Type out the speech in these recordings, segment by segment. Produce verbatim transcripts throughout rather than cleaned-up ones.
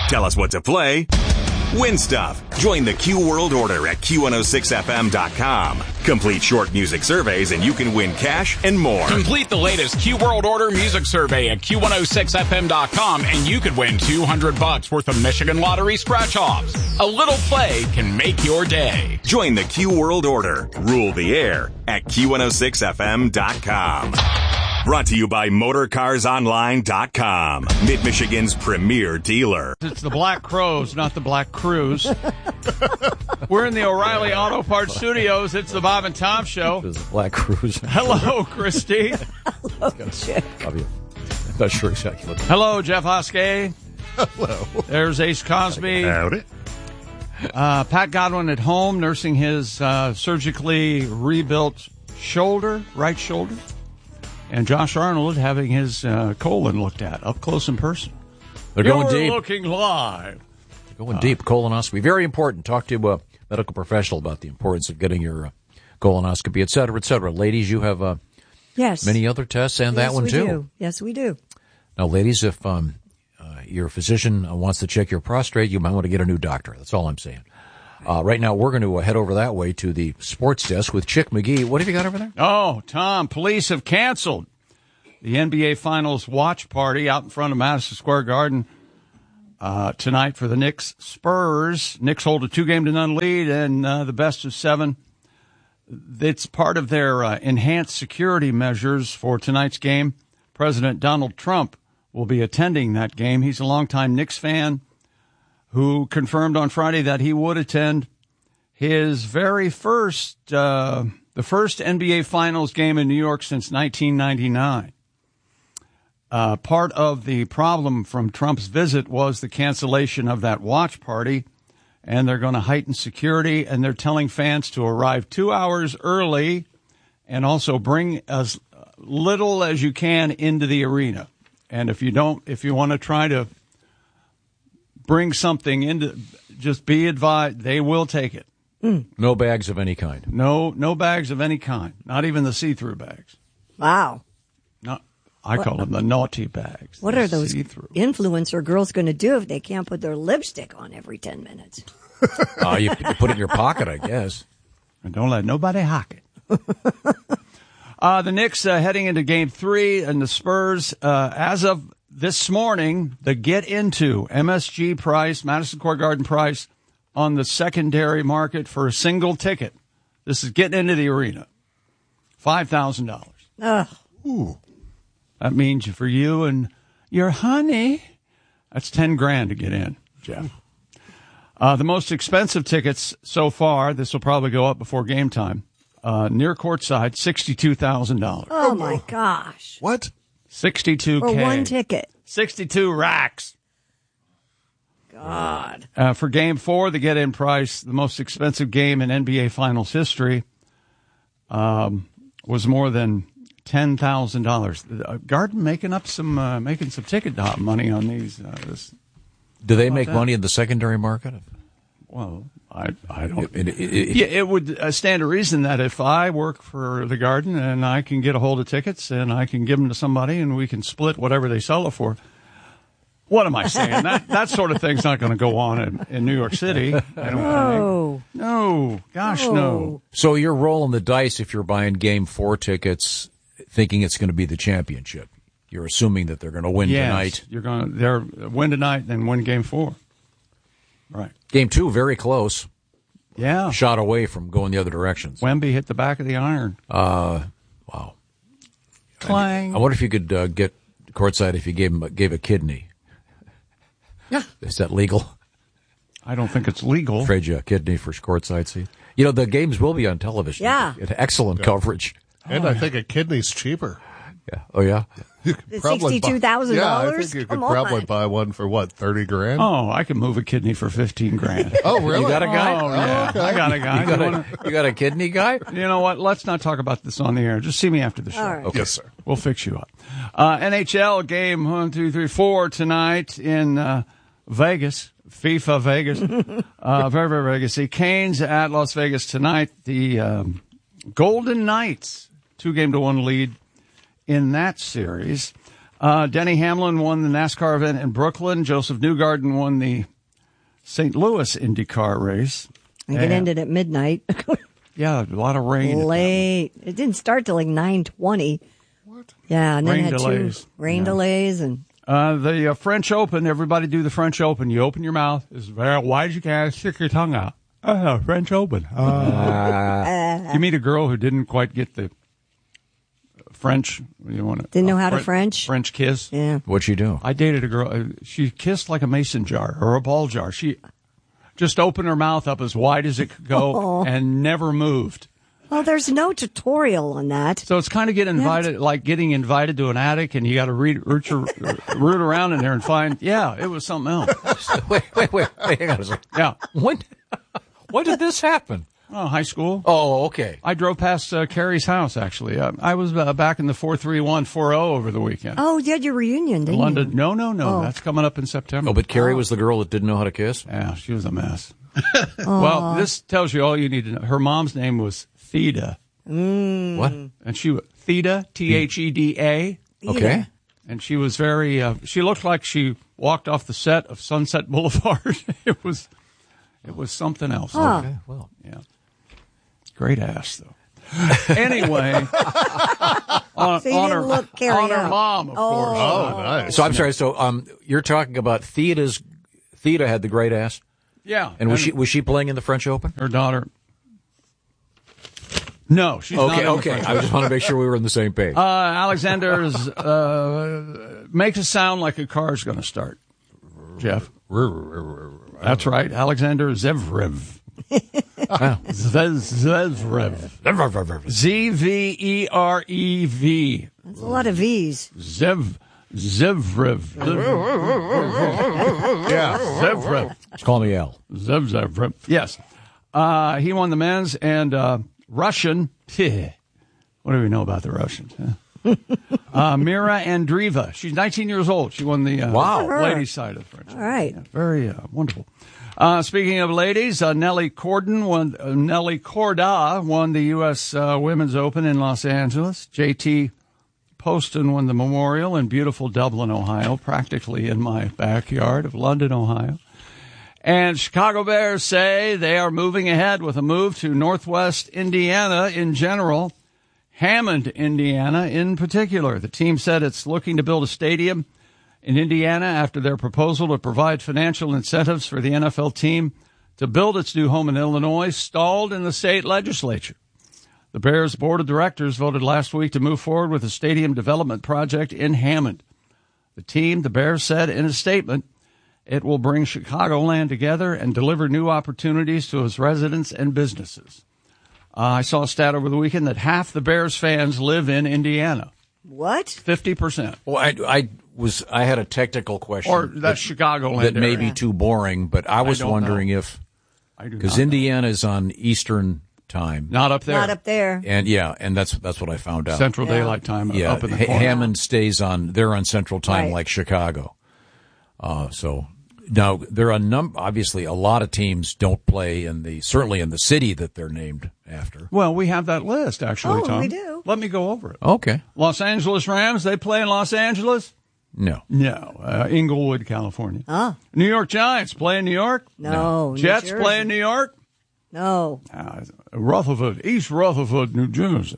Tell us what to play. Win stuff. Join the Q World Order at Q one oh six F M dot com. Complete short music surveys and you can win cash and more. Complete the latest Q World Order music survey at Q one oh six F M dot com and you could win two hundred bucks worth of Michigan Lottery scratch-offs. A little play can make your day. Join the Q World Order. Rule the air at Q one oh six F M dot com. Brought to you by Motor Cars Online dot com, Mid-Michigan's premier dealer. It's the Black Crows, not the Black Crews. We're in the O'Reilly Auto Parts Studios. It's the Bob and Tom Show. It's the Black Crews. Hello, Christy. Hello, Chick. I'm not sure exactly what. Hello, Jeff Hoskey. Hello. There's Ace Cosby. Howdy. Uh, Pat Godwin at home, nursing his uh, surgically rebuilt shoulder, right shoulder. And Josh Arnold having his uh, colon looked at up close in person. They're You're going deep. looking live. They're going uh, deep. Colonoscopy. Very important. Talk to a medical professional about the importance of getting your uh, colonoscopy, et cetera, et cetera. Ladies, you have uh, yes. many other tests and yes, that one, we too. Do. Yes, we do. Now, ladies, if um, uh, your physician wants to check your prostate, you might want to get a new doctor. That's all I'm saying. Uh, right now, we're going to uh, head over that way to the sports desk with Chick McGee. What have you got over there? Oh, Tom, police have canceled the N B A Finals watch party out in front of Madison Square Garden uh, tonight for the Knicks Spurs. Knicks hold a two-game to none lead and uh, the best of seven. It's part of their uh, enhanced security measures for tonight's game. President Donald Trump will be attending that game. He's a longtime Knicks fan who confirmed on Friday that he would attend his very first, uh, the first N B A Finals game in New York since nineteen ninety-nine. Uh, part of the problem from Trump's visit was the cancellation of that watch party, and they're going to heighten security, and they're telling fans to arrive two hours early and also bring as little as you can into the arena. And if you don't, if you want to try to bring something into, just be advised, they will take it. Mm. No bags of any kind. No, no bags of any kind. Not even the see-through bags. Wow. No, I call them the naughty bags. What are those see-through influencer girls going to do if they can't put their lipstick on every ten minutes? uh, you, you put it in your pocket, I guess. And don't let nobody hock it. uh, the Knicks uh, heading into game three, and the Spurs, uh, as of this morning, the get into M S G price, Madison Square Garden price, on the secondary market for a single ticket. This is getting into the arena. five thousand dollars. Ugh. Ooh. That means for you and your honey, that's ten grand to get in, Jeff. Uh, the most expensive tickets so far, this will probably go up before game time, uh, near courtside, sixty-two thousand dollars. Oh, my gosh. What? sixty-two K. For one ticket. sixty-two racks. God. Uh, for game four, the get-in price, the most expensive game in N B A Finals history, um, was more than ten thousand dollars. Uh, Garden making up some, uh, making some ticket money on these. Uh, this, Do they make that? money in the secondary market? Well, I, I don't. It, it, it, yeah, it would uh, stand to reason that if I work for the Garden and I can get a hold of tickets and I can give them to somebody and we can split whatever they sell it for. What am I saying? that that sort of thing's not going to go on in, in New York City. I don't no. think. No. Gosh, no. no. So you're rolling the dice if you're buying game four tickets, thinking it's going to be the championship. You're assuming that they're going to win yes, tonight. You're going to they're win tonight, then win game four. Right. Game two, very close. Yeah. Shot away from going the other directions. Wemby hit the back of the iron. Uh, wow. Clang. I, I wonder if you could uh, get courtside if you gave him gave a kidney. Yeah. Is that legal? I don't think it's legal. Trade you a kidney for courtside seat. You know, the games will be on television. Yeah. Excellent yeah. coverage. And oh, I yeah. think a kidney's cheaper. Yeah. Oh, yeah? sixty-two thousand dollars? Yeah, I think you Come could probably on. buy one for, what, thirty grand? Oh, I can move a kidney for fifteen grand. Oh, really? You got a guy? Oh, yeah. okay. I got a guy. You got you, a, wanna, you got a kidney guy? you know what? Let's not talk about this on the air. Just see me after the show. All right. Okay. Yes, sir. We'll fix you up. Uh, N H L game one, two, three, four tonight in uh, Vegas. FIFA Vegas. uh, very, very Vegas. The Canes at Las Vegas tonight. The um, Golden Knights, two game to one lead in that series. Uh, Denny Hamlin won the NASCAR event in Brooklyn. Joseph Newgarden won the Saint Louis IndyCar race. I think it ended at midnight. Yeah, a lot of rain. Late. It didn't start till like nine twenty. What? Yeah, and then Rain it had delays. two rain Yeah. delays and Uh, the uh, French Open, everybody do the French Open. You open your mouth. It's very wide as you can. Stick your tongue out. Uh, French Open. Uh. You meet a girl who didn't quite get the French. You want to, didn't know how to French, French. French kiss. Yeah. What'd you do? I dated a girl. Uh, she kissed like a mason jar or a ball jar. She just opened her mouth up as wide as it could go Oh. and never moved. Well, there's no tutorial on that. So it's kind of get invited, like getting invited to an attic, and you got to read, root, your, root around in there and find. Yeah, it was something else. wait, wait, wait, wait. Hang on a second. Yeah. When, when did this happen? Oh, high school. Oh, okay. I drove past uh, Carrie's house, actually. Uh, I was uh, back in the four three one four oh over the weekend. Oh, you had your reunion, didn't London. you? No, no, no. Oh. That's coming up in September. Oh, but Carrie was the girl that didn't know how to kiss? Yeah, she was a mess. Well, this tells you all you need to know. Her mom's name was Theda. Mm. What? And she was Theda, T H E D A. Okay. And she was very, uh, she looked like she walked off the set of Sunset Boulevard. It was, it was something else. Huh. Okay, well. Yeah. Great ass, though. Anyway. on, So you on didn't her, look Carrie on her out. mom, of Oh. course. Oh, nice. So I'm sorry. So um, you're talking about Theda's. Theda had the great ass, Yeah. and was she was she playing in the French Open? Her daughter. No, she's not. Okay, in the okay. French I just want to make sure we were on the same page. Uh, Alexander's uh, makes it sound like a car's going to start. Jeff, that's right. Alexander Zverev. Wow. Zverev. Z V E R E V. That's a lot of V's. Zev. Zverev. Yeah. Zverev. Call me Al. Zev Zverev. Yes. Uh, he won the men's and uh, Russian. What do we know about the Russians? Huh? uh, Mira Andreeva. She's nineteen years old. She won the uh, Wow. ladies' side of the French. All right. Yeah, very uh, wonderful. Uh, speaking of ladies, uh, Nelly Corden won. Uh, Nelly Corda won the U S Uh, Women's Open in Los Angeles. J T Poston won the Memorial in beautiful Dublin, Ohio, practically in my backyard of London, Ohio. And Chicago Bears say they are moving ahead with a move to Northwest Indiana in general, Hammond, Indiana in particular. The team said it's looking to build a stadium in Indiana after their proposal to provide financial incentives for the N F L team to build its new home in Illinois stalled in the state legislature. The Bears board of directors voted last week to move forward with a stadium development project in Hammond. The team, the Bears said in a statement, it will bring Chicagoland together and deliver new opportunities to its residents and businesses. Uh, I saw a stat over the weekend that half the Bears fans live in Indiana. What? fifty percent. Well, I, I was I had a technical question, Or that's Chicagoland that may area. be too boring, but I was don't wondering know. if I do because not Indiana is on Eastern time, know. Not up there. Not up there. and yeah, and that's that's what I found out. Central Yeah. Daylight Time yeah, up in the Ha- corner. Hammond stays on. They're on Central Time, Right. like Chicago. Uh, so now there are a num. Obviously, a lot of teams don't play in the certainly in the city that they're named after. Well, we have that list, actually, Oh, Tom. we do. Let me go over it. Okay, Los Angeles Rams, they play in Los Angeles? no, No. Uh, Inglewood, California. Ah. New York Giants play in New York? No. New Jets Jersey. play in New York? No. Uh, Rutherford, East Rutherford, New Jersey.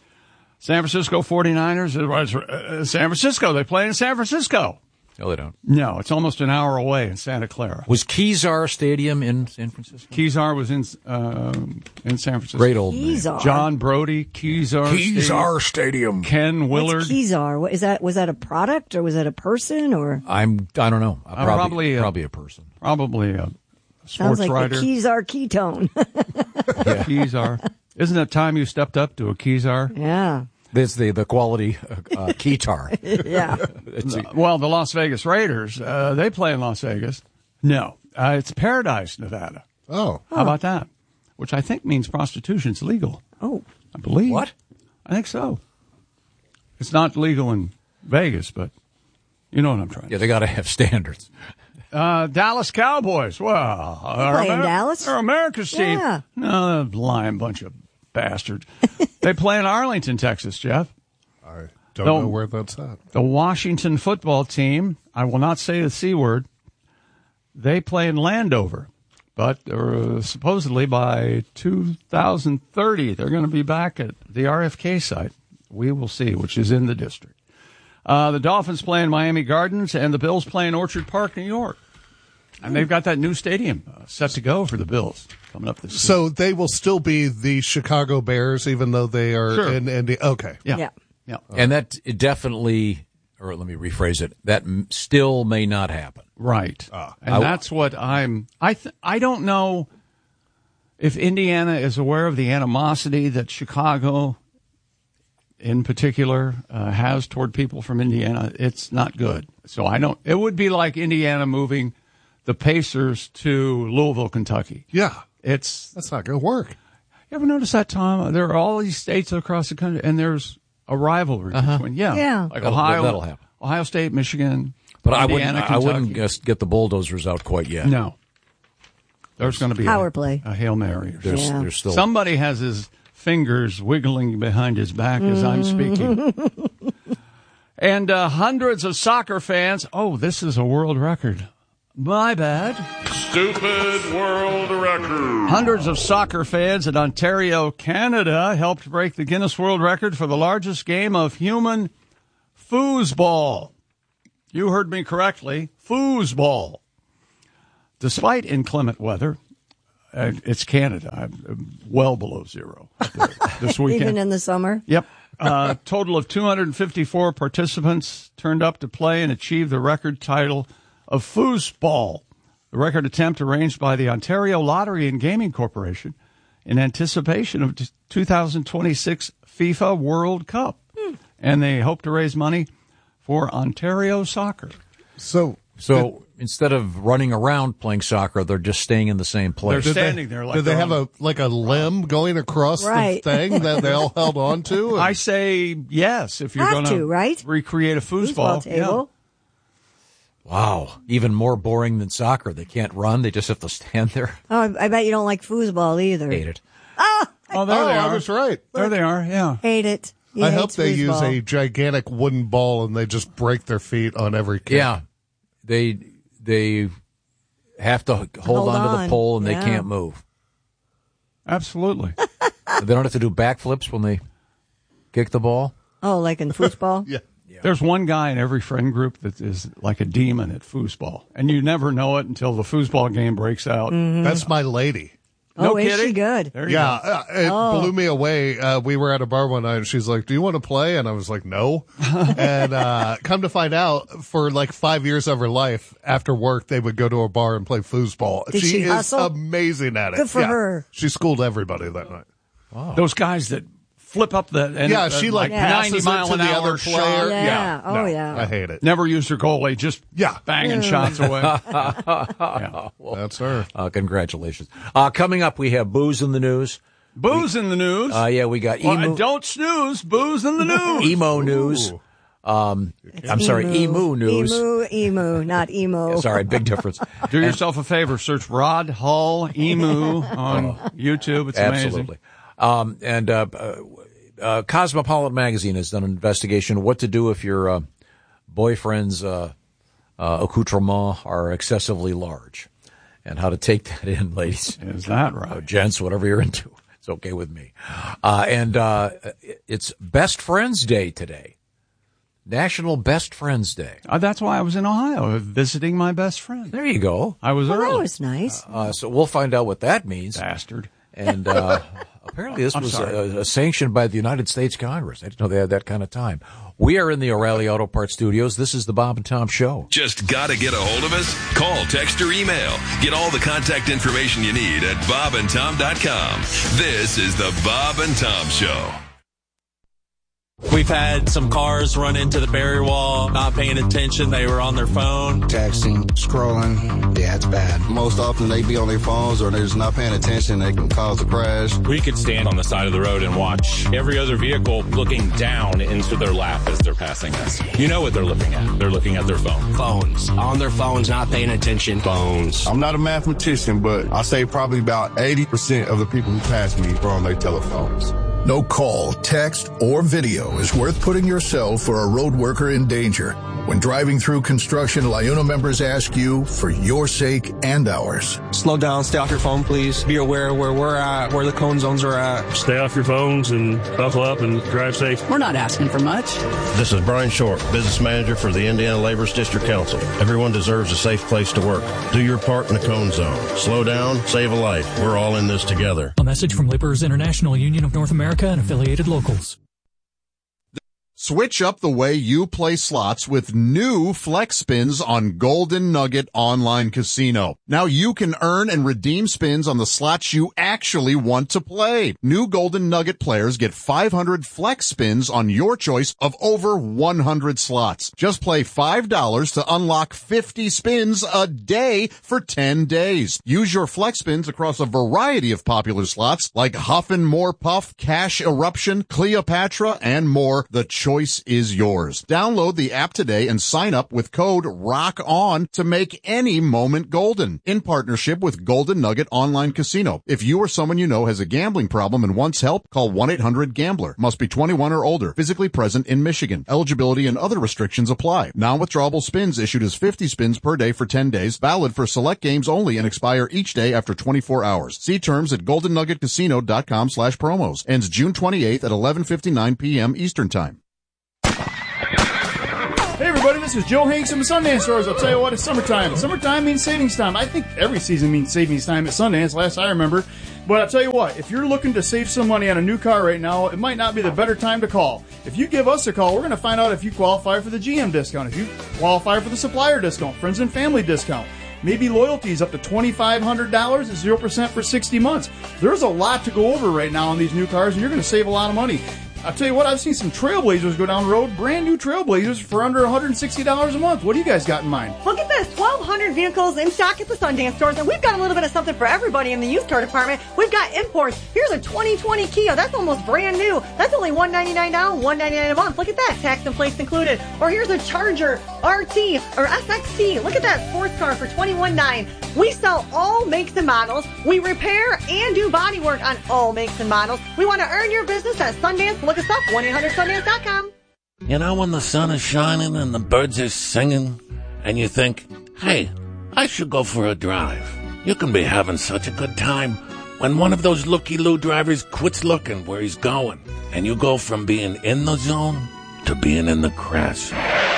San Francisco forty-niners, uh, uh, San Francisco, they play in San Francisco. no, they don't. No, it's almost an hour away in Santa Clara. Was Kezar Stadium in San Francisco? Kezar was in uh, in San Francisco. Great old name. Kezar. John Brody, Kezar. Stadium. Stadium. Ken Willard. What's Kezar? What is that? Was that a product or was that a person or? I'm. I don't know. Probably probably, uh, probably a person. Probably a Sounds sports like writer. the Kezar ketone. Kezar. Isn't it time you stepped up to a Kezar? yeah. This the the quality uh, uh, keytar. Yeah. It's a- Well, the Las Vegas Raiders, uh, they play in Las Vegas. No, uh, it's Paradise, Nevada. Oh. How about that? Which I think means prostitution's legal. Oh. I believe. What? I think so. It's not legal in Vegas, but you know what I'm trying yeah, to they got to have standards. Uh, Dallas Cowboys. Well, they're play in Dallas? They're America's team. Yeah. No, they're a lying bunch of bastards. They play in Arlington, Texas, Jeff. I Don't The- know where that's at. The Washington football team, I will not say the C word, they play in Landover. But uh, supposedly by two thousand thirty, they're going to be back at the R F K site. We will see, which is in the district. Uh, the Dolphins play in Miami Gardens, and the Bills play in Orchard Park, New York. And they've got that new stadium uh, set to go for the Bills coming up this season. So they will still be the Chicago Bears, even though they are Sure. in Indy. Okay. Yeah. Yeah. Yeah. And that it definitely, or let me rephrase it, that m- still may not happen. Right. Ah. and I- that's what I'm I th- I don't know if Indiana is aware of the animosity that Chicago in particular uh, has toward people from Indiana. It's not good. So I don't it would be like Indiana moving the Pacers to Louisville, Kentucky. Yeah. It's That's not going to work. you ever notice that, Tom? There are all these states across the country and there's a rivalry between yeah. Yeah. Like That'll- Ohio that'll happen. Ohio State, Michigan. But I Indiana, wouldn't, I wouldn't Kentucky. guess, get the bulldozers out quite yet. No. There's going to be Power a, play. a Hail Mary. or There's, Yeah. there's still Somebody has his fingers wiggling behind his back as I'm speaking. And uh, hundreds of soccer fans. Oh, this is a world record. My bad. Stupid world record. Hundreds of soccer fans in Ontario, Canada helped break the Guinness World Record for the largest game of human foosball. You heard me correctly. Foosball. Despite inclement weather, uh, it's Canada. I'm well below zero this weekend. Even in the summer. Yep. A uh, total of two hundred fifty-four participants turned up to play and achieved the record title of foosball. The record attempt arranged by the Ontario Lottery and Gaming Corporation in anticipation of t- two thousand twenty-six FIFA World Cup. Hmm. And they hope to raise money for Ontario soccer. So, So instead of running around playing soccer, they're just staying in the same place. They're did standing they, there like did they they're have on- a like a limb going across Right. the thing that they all held on to? I say yes if you're Have going to, right? recreate a foosball. Foosball table. Wow, even more boring than soccer. They can't run; they just have to stand there. Oh, I, I bet you don't like foosball either. Hate it. Oh, there oh, they I are. was right. There they are. Yeah. Hate it. He I hope hates they use foosball. a gigantic wooden ball and they just break their feet on every kick. Yeah, they they have to hold, Hold onto on. the pole and Yeah. they can't move. Absolutely. They don't have to do backflips when they kick the ball. Oh, like in foosball? Yeah. There's one guy in every friend group that is like a demon at foosball, and you never know it until the foosball game breaks out. That's my lady. No oh, is kidding. she good? There you Yeah, go. uh, it Oh. blew me away. Uh, we were at a bar one night, and she's like, "Do you want to play?" And I was like, "No." and uh, come to find out, for like five years of her life, after work, they would go to a bar and play foosball. Did she is hustle? amazing at it. Good for Yeah. her. She schooled everybody that night. Those guys that flip up the and Yeah, uh, she like ninety passes mile it to an the hour other shot. player. Yeah. Oh, no, yeah. I hate it. Never used her goalie, just Yeah. banging shots away. Yeah. That's her. Uh, congratulations. Uh, coming up, we have booze in the news. Booze in the news. Uh, yeah, we got Well, emu, don't snooze. Booze in the news. emo news. Ooh. Um, I'm sorry, emu news. Emu, emu, not emo. Sorry, big difference. Do yourself a favor. Search Rod Hull Emu on YouTube. It's amazing. Absolutely. Um, and uh, uh, uh, Cosmopolitan Magazine has done an investigation of what to do if your uh, boyfriend's uh, uh, accoutrements are excessively large, and how to take that in, ladies. Is that Uh, right? gents, whatever you're into, it's okay with me. Uh, and uh, it's Best Friends Day today. National Best Friends Day. Uh, that's why I was in Ohio visiting my best friend. There you go. I was Well, early. that was nice. Uh, so we'll find out what that means. Bastard. And uh, apparently this I'm was sorry. uh, sanctioned by the United States Congress. I didn't know they had that kind of time. We are in the O'Reilly Auto Parts Studios. This is the Bob and Tom Show. Just gotta get a hold of us? Call, text, or email. Get all the contact information you need at bob and tom dot com. This is the Bob and Tom Show. We've had some cars run into the barrier wall, not paying attention. They were on their phone. Texting, scrolling. Yeah, it's bad. Most often they be on their phones or they're just not paying attention. They can cause a crash. We could stand on the side of the road and watch every other vehicle looking down into their lap as they're passing us. You know what they're looking at. They're looking at their phone. Phones. On their phones, not paying attention. Phones. I'm not a mathematician, but I say probably about eighty percent of the people who pass me are on their telephones. No call, text, or video is worth putting yourself or a road worker in danger. When driving through construction, LIUNA members ask you for your sake and ours. Slow down, stay off your phone, please. Be aware where we're at, where the cone zones are at. Stay off your phones and buckle up and drive safe. We're not asking for much. This is Brian Short, business manager for the Indiana Laborers District Council. Everyone deserves a safe place to work. Do your part in the cone zone. Slow down, save a life. We're all in this together. A message from Laborers International Union of North America and affiliated locals. Switch up the way you play slots with new Flex Spins on Golden Nugget Online Casino. Now you can earn and redeem spins on the slots you actually want to play. New Golden Nugget players get five hundred Flex Spins on your choice of over one hundred slots. Just play five dollars to unlock fifty spins a day for ten days. Use your Flex Spins across a variety of popular slots like Huffin' More Puff, Cash Eruption, Cleopatra, and more. The choice is yours. Download the app today and sign up with code ROCKON to make any moment golden. In partnership with Golden Nugget Online Casino. If you or someone you know has a gambling problem and wants help, call one eight hundred gambler. Must be twenty-one or older. Physically present in Michigan. Eligibility and other restrictions apply. Non-withdrawable spins issued as fifty spins per day for ten days. Valid for select games only and expire each day after twenty-four hours. See terms at golden nugget casino dot com slash promos. Ends June twenty-eighth at eleven fifty-nine p.m. Eastern Time. Hey everybody, this is Joe Hanks from the Sundance Stores. I'll tell you what, it's summertime. Summertime means savings time. I think every season means savings time at Sundance, last I remember. But I'll tell you what, if you're looking to save some money on a new car right now, it might not be the better time to call. If you give us a call, we're going to find out if you qualify for the G M discount, if you qualify for the supplier discount, friends and family discount. Maybe loyalties up to twenty-five hundred dollars at zero percent for sixty months. There's a lot to go over right now on these new cars, and you're going to save a lot of money. I'll tell you what, I've seen some Trailblazers go down the road, brand new Trailblazers for under one hundred sixty dollars a month. What do you guys got in mind? Look at this, twelve hundred vehicles in stock at the Sundance Stores, and we've got a little bit of something for everybody in the used car department. We've got imports. Here's a twenty twenty Kia. That's almost brand new. That's only one hundred ninety-nine dollars, one hundred ninety-nine dollars a month. Look at that, tax and plates included. Or here's a Charger R T or S X T. Look at that sports car for twenty-one nine dollars. We sell all makes and models. We repair and do body work on all makes and models. We want to earn your business at Sundance. Look us up, one eight hundred sundance dot com. You know when the sun is shining and the birds are singing and you think, hey, I should go for a drive. You can be having such a good time when one of those looky-loo drivers quits looking where he's going and you go from being in the zone to being in the crash.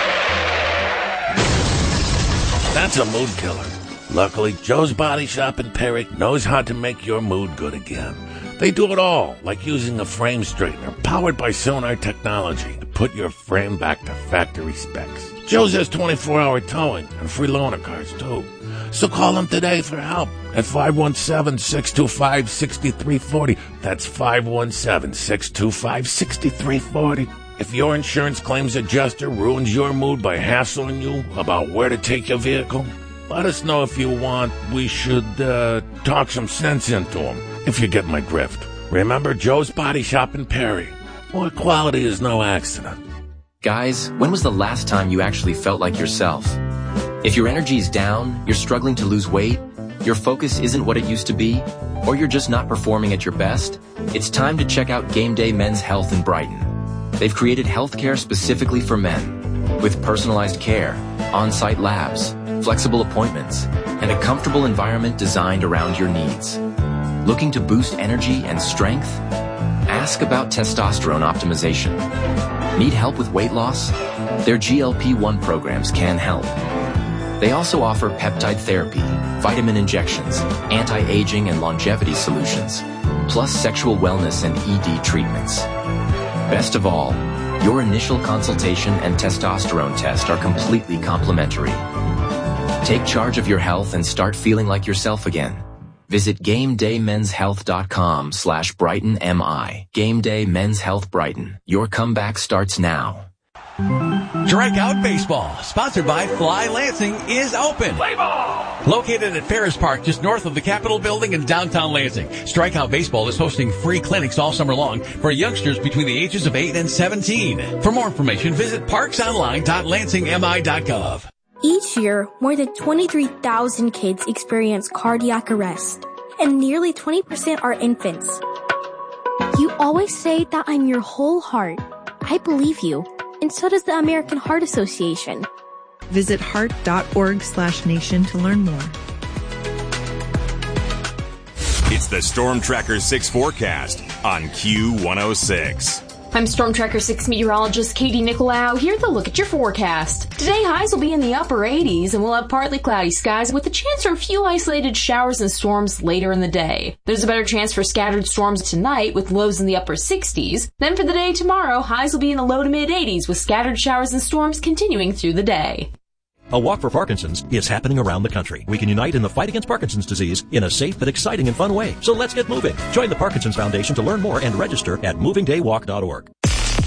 That's a mood killer. Luckily, Joe's Body Shop in Perry knows how to make your mood good again. They do it all, like using a frame straightener powered by Sonar technology to put your frame back to factory specs. Joe's has twenty-four hour towing and free loaner cars, too. So call them today for help at five one seven, six two five, six three four zero. That's five one seven, six two five, six three four zero. If your insurance claims adjuster ruins your mood by hassling you about where to take your vehicle, let us know if you want. We should uh, talk some sense into them, if you get my drift. Remember, Joe's Body Shop in Perry. More quality is no accident. Guys, when was the last time you actually felt like yourself? If your energy is down, you're struggling to lose weight, your focus isn't what it used to be, or you're just not performing at your best, it's time to check out Game Day Men's Health in Brighton. They've created healthcare specifically for men, with personalized care, on-site labs, flexible appointments, and a comfortable environment designed around your needs. Looking to boost energy and strength? Ask about testosterone optimization. Need help with weight loss? Their G L P one programs can help. They also offer peptide therapy, vitamin injections, anti-aging and longevity solutions, plus sexual wellness and E D treatments. Best of all, your initial consultation and testosterone test are completely complimentary. Take charge of your health and start feeling like yourself again. Visit GameDayMen'sHealth.com slash BrightonMI. Game Day Men's Health Brighton. Your comeback starts now. Strikeout Baseball, sponsored by Fly Lansing, is open. Play ball! Located at Ferris Park, just north of the Capitol Building in downtown Lansing, Strikeout Baseball is hosting free clinics all summer long for youngsters between the ages of eight and seventeen. For more information, visit parks online dot lansing m i dot gov. Each year, more than twenty-three thousand kids experience cardiac arrest, and nearly twenty percent are infants. You always say that I'm your whole heart. I believe you, and so does the American Heart Association. Visit heart.org slash nation to learn more. It's the Storm Tracker six forecast on Q one oh six. I'm Storm Tracker six meteorologist Katie Nicolau here to look at your forecast. Today, highs will be in the upper eighties, and we'll have partly cloudy skies with a chance for a few isolated showers and storms later in the day. There's a better chance for scattered storms tonight with lows in the upper sixties. Then for the day tomorrow, highs will be in the low to mid eighties with scattered showers and storms continuing through the day. A Walk for Parkinson's is happening around the country. We can unite in the fight against Parkinson's disease in a safe but exciting and fun way. So let's get moving. Join the Parkinson's Foundation to learn more and register at moving day walk dot org.